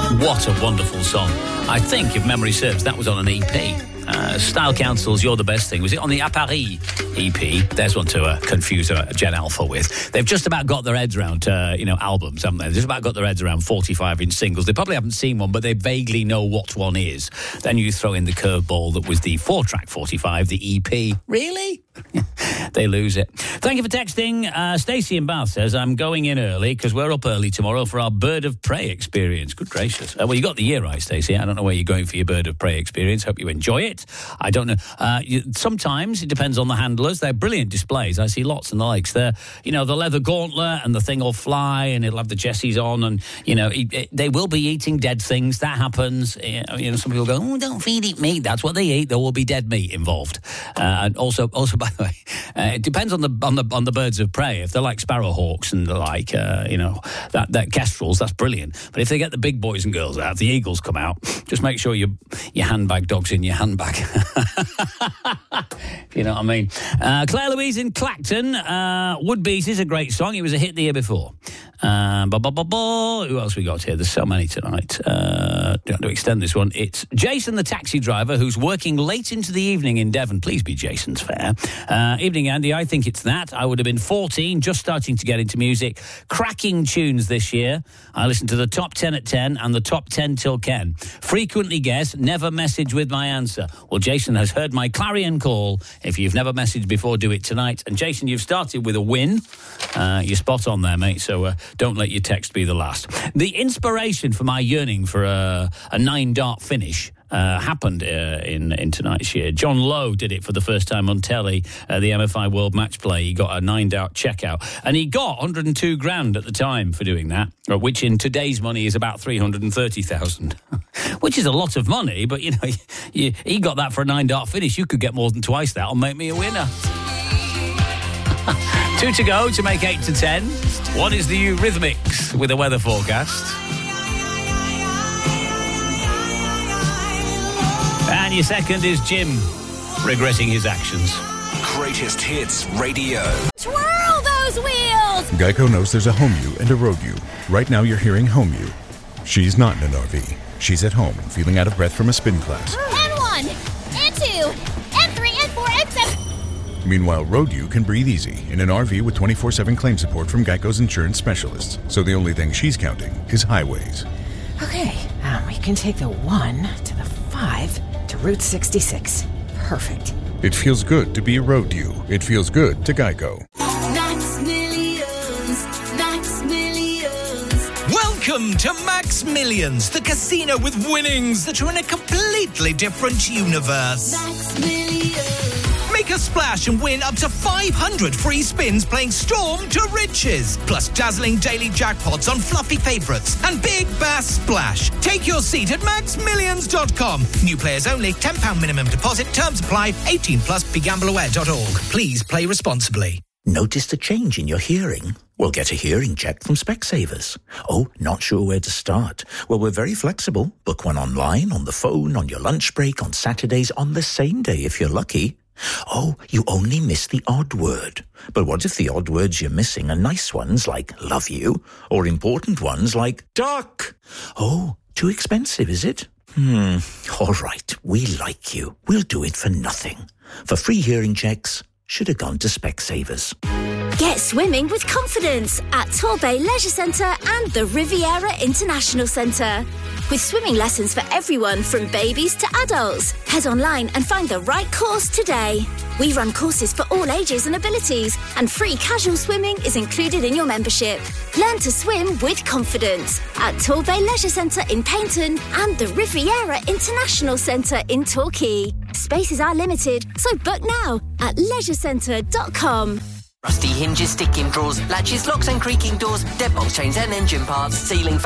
What a wonderful song. I think, if memory serves, that was on an EP. Style Council's You're the Best Thing. Was it on the Apparis EP? There's one to confuse Gen Alpha with. They've just about got their heads around, albums, haven't they? They've just about got their heads around 45-inch singles. They probably haven't seen one, but they vaguely know what one is. Then you throw in the curveball that was the 4-track 45, the EP. Really? They lose it. Thank you for texting. Stacey in Bath says, I'm going in early because we're up early tomorrow for our Bird of Prey experience. Good gracious. Well, you got the year right, Stacey. I don't know where you're going for your Bird of Prey experience. Hope you enjoy it. I don't know. Sometimes it depends on the handlers. They're brilliant displays. I see lots and the likes. They're, the leather gauntlet and the thing will fly and it'll have the Jessies on and, they will be eating dead things. That happens. Some people go, oh, don't feed it meat. That's what they eat. There will be dead meat involved. And also, by the way, it depends on the birds of prey. If they're like sparrowhawks and the like, that kestrels, that's brilliant. But if they get the big boys and girls out, the eagles come out, just make sure your handbag dog's in your handbag. If you know what I mean. Claire Louise in Clacton. Woodbeats is a great song. It was a hit the year before. Who else we got here? There's so many tonight. Don't to extend this one. It's Jason, the taxi driver, who's working late into the evening in Devon. Please be Jason's fare. Evening, Andy. I think it's that. I would have been 14, just starting to get into music. Cracking tunes this year. I listened to the top 10 at 10 and the top 10 till Ken. Frequently guess, never message with my answer. Well, Jason has heard my clarion call. If you've never messaged before, do it tonight. And Jason, you've started with a win. You're spot on there, mate. So don't let your text be the last. The inspiration for my yearning for a 9-dart finish happened in tonight's year. John Lowe did it for the first time on telly, the MFI World Match Play. He got a 9-dart checkout, and he got 102 grand at the time for doing that, which in today's money is about 330,000, which is a lot of money. But he got that for a 9-dart finish. You could get more than twice that. Make me a winner. 2 to go to make 8 to 10. One is the Eurythmics with a weather forecast. And your second is Jim regretting his actions. Greatest Hits Radio. Twirl those wheels! Geico knows there's a home you and a road you. Right now you're hearing home you. She's not in an RV. She's at home, feeling out of breath from a spin class. N1, N2, N3, N4, N7. Meanwhile, road you can breathe easy in an RV with 24/7 claim support from Geico's insurance specialists. So the only thing she's counting is highways. Okay, we can take the 1 to the 5 to Route 66. Perfect. It feels good to be a road you. It feels good to Geico. Max Millions, Max Millions. Welcome to Max Millions, the casino with winnings that are in a completely different universe. Max Millions. Make a splash and win up to 500 free spins playing Storm to Riches. Plus dazzling daily jackpots on fluffy favourites and Big Bass Splash. Take your seat at maxmillions.com. New players only, £10 minimum deposit. Terms apply. 18 plus. BeGambleAware.org. Please play responsibly. Noticed a change in your hearing? Well, get a hearing check from Specsavers. Oh, not sure where to start? Well, we're very flexible. Book one online, on the phone, on your lunch break, on Saturdays, on the same day if you're lucky. Oh, you only miss the odd word. But what if the odd words you're missing are nice ones like love you, or important ones like duck? Oh, too expensive, is it? All right, we like you. We'll do it for nothing. For free hearing checks, should have gone to Specsavers. Get swimming with confidence at Torbay Leisure Centre and the Riviera International Centre. With swimming lessons for everyone from babies to adults. Head online and find the right course today. We run courses for all ages and abilities, and free casual swimming is included in your membership. Learn to swim with confidence at Torbay Leisure Centre in Paynton and the Riviera International Centre in Torquay. Spaces are limited, so book now at leisurecentre.com. Rusty hinges, sticking drawers, latches, locks and creaking doors, deadbolts, chains and engine parts, ceiling fans.